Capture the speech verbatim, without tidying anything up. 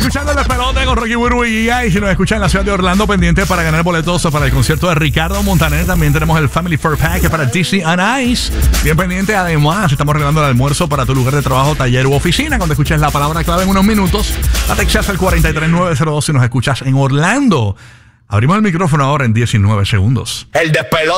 escuchando el despelote con Rocky Burbu y Giga. Y si nos escuchan en la ciudad de Orlando, pendiente para ganar boletos para el concierto de Ricardo Montaner. También tenemos el Family Four Pack para Disney on Ice. Bien pendiente. Además, estamos regalando el almuerzo para tu lugar de trabajo, taller u oficina. Cuando escuches la palabra clave en unos minutos, la texas al cuatro tres nueve cero dos si nos escuchas en Orlando. Abrimos el micrófono ahora en diecinueve segundos. El despelote.